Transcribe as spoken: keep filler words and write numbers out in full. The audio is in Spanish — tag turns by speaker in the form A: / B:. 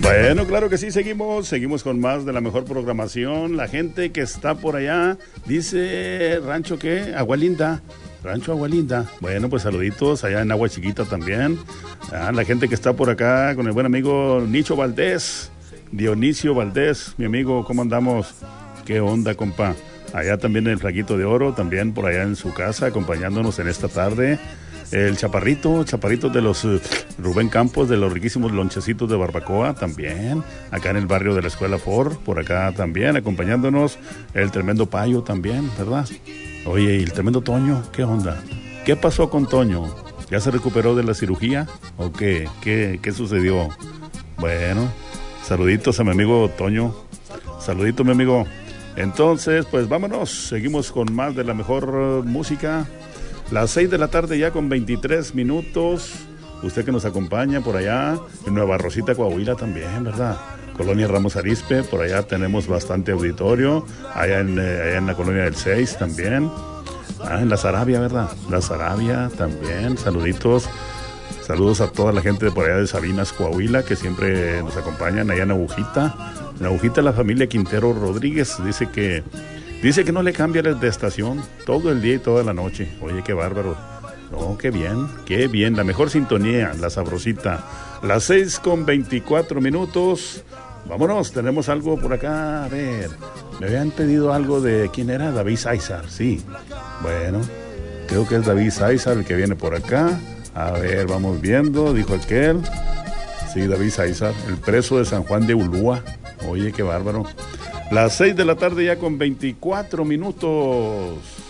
A: Bueno, claro que sí, seguimos, seguimos con más de la mejor programación. La gente que está por allá, dice Rancho ¿qué? Agualinda, Rancho Agualinda. Bueno, pues saluditos allá en Agua Chiquita también. Ah, la gente que está por acá con el buen amigo Nicho Valdés, Dionisio Valdés, mi amigo, ¿cómo andamos? ¿Qué onda, compa? Allá también el Flaquito de Oro, también por allá en su casa, acompañándonos en esta tarde. El Chaparrito, Chaparrito de los uh, Rubén Campos, de los riquísimos lonchecitos de barbacoa, también, acá en el barrio de la Escuela Ford, por acá también, acompañándonos, el tremendo Payo también, ¿verdad? Oye, ¿y el tremendo Toño? ¿Qué onda? ¿Qué pasó con Toño? ¿Ya se recuperó de la cirugía? ¿O qué? ¿Qué, qué sucedió? Bueno, saluditos a mi amigo Toño, saludito mi amigo. Entonces, pues vámonos, seguimos con más de la mejor uh, música. Las seis de la tarde ya con veintitrés minutos. Usted que nos acompaña por allá en Nueva Rosita, Coahuila también, ¿verdad? Colonia Ramos Arizpe, por allá tenemos bastante auditorio. Allá en, eh, allá en la Colonia del seis también. Ah, en La Sarabia, ¿verdad? La Sarabia también, saluditos. Saludos a toda la gente de por allá de Sabinas, Coahuila, que siempre nos acompañan allá en Agujita. En Agujita la familia Quintero Rodríguez dice que... Dice que no le cambia de estación todo el día y toda la noche. Oye, qué bárbaro. No, qué bien, qué bien. La mejor sintonía, la sabrosita. Las seis con veinticuatro minutos. Vámonos, tenemos algo por acá. A ver, me habían pedido algo de... ¿Quién era? David Sáizar, sí. Bueno, creo que es David Sáizar el que viene por acá. A ver, vamos viendo, dijo aquel. Sí, David Sáizar, el preso de San Juan de Ulúa. Oye, qué bárbaro. Las seis de la tarde ya con veinticuatro minutos.